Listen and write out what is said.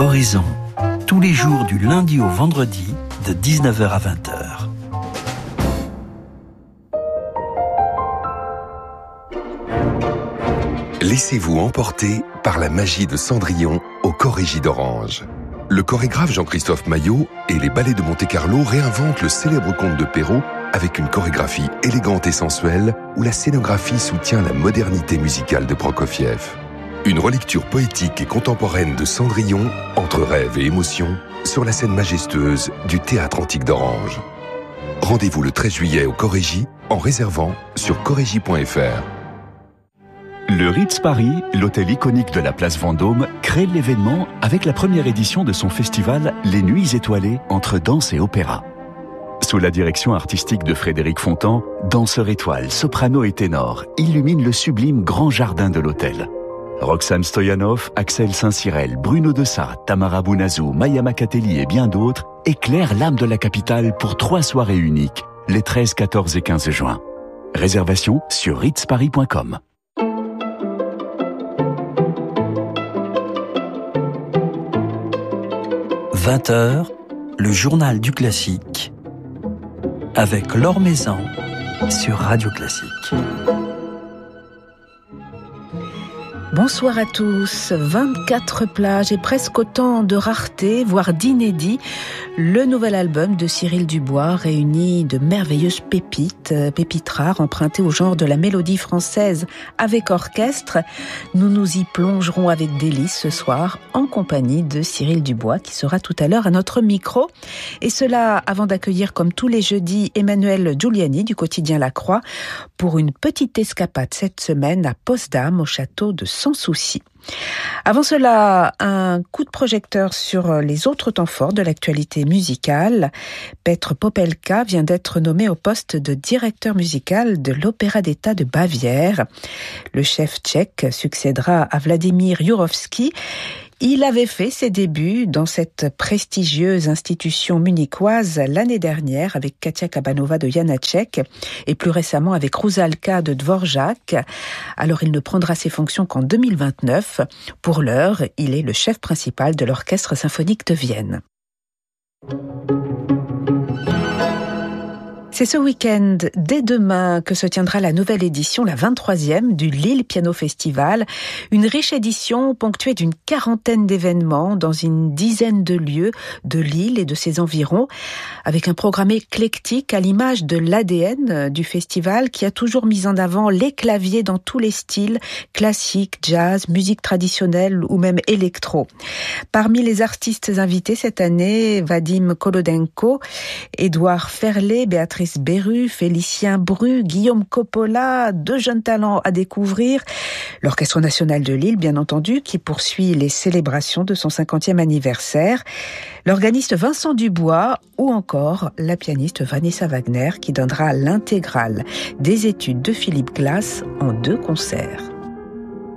Horizon, tous les jours du lundi au vendredi, de 19h à 20h. Laissez-vous emporter par la magie de Cendrillon au Chorégie d'Orange. Le chorégraphe Jean-Christophe Maillot et les ballets de Monte-Carlo réinventent le célèbre conte de Perrault avec une chorégraphie élégante et sensuelle où la scénographie soutient la modernité musicale de Prokofiev. Une relecture poétique et contemporaine de Cendrillon, entre rêve et émotion, sur la scène majestueuse du Théâtre Antique d'Orange. Rendez-vous le 13 juillet au Chorégie en réservant sur chorégie.fr. Le Ritz Paris, l'hôtel iconique de la place Vendôme, crée l'événement avec la première édition de son festival Les Nuits étoilées entre danse et opéra. Sous la direction artistique de Frédéric Fontan, danseurs étoiles, soprano et ténor illuminent le sublime grand jardin de l'hôtel. Roxane Stoyanov, Axel Saint-Cyrel, Bruno Dessat, Tamara Bounazou, Maya Makateli et bien d'autres éclairent l'âme de la capitale pour 3 soirées uniques, les 13, 14 et 15 juin. Réservation sur ritzparis.com. « 20h, le journal du classique, avec Laure Maison sur Radio Classique. Bonsoir à tous. 24 plages et presque autant de raretés, voire d'inédits. Le nouvel album de Cyril Dubois réunit de merveilleuses pépites rares empruntées au genre de la mélodie française avec orchestre. Nous nous y plongerons avec délice ce soir en compagnie de Cyril Dubois qui sera tout à l'heure à notre micro. Et cela avant d'accueillir comme tous les jeudis Emmanuel Giuliani du quotidien La Croix pour une petite escapade cette semaine à Potsdam au château de Sans Souci. Avant cela, un coup de projecteur sur les autres temps forts de l'actualité musicale. Petr Popelka vient d'être nommé au poste de directeur musical de l'Opéra d'État de Bavière. Le chef tchèque succédera à Vladimir Jurovský. Il avait fait ses débuts dans cette prestigieuse institution munichoise l'année dernière avec Katia Kabanova de Janáček et plus récemment avec Rusalka de Dvorak. Alors il ne prendra ses fonctions qu'en 2029. Pour l'heure, il est le chef principal de l'Orchestre symphonique de Vienne. C'est ce week-end, dès demain, que se tiendra la nouvelle édition, la 23e du Lille Piano Festival. Une riche édition ponctuée d'une 40aine d'événements dans une dizaine de lieux de Lille et de ses environs, avec un programme éclectique à l'image de l'ADN du festival qui a toujours mis en avant les claviers dans tous les styles, classique, jazz, musique traditionnelle ou même électro. Parmi les artistes invités cette année, Vadim Kolodenko, Édouard Ferlet, Béatrice Beru, Félicien Bru, Guillaume Coppola, 2 jeunes talents à découvrir. L'Orchestre national de Lille, bien entendu, qui poursuit les célébrations de son 50e anniversaire. L'organiste Vincent Dubois ou encore la pianiste Vanessa Wagner qui donnera l'intégrale des études de Philippe Glass en 2 concerts.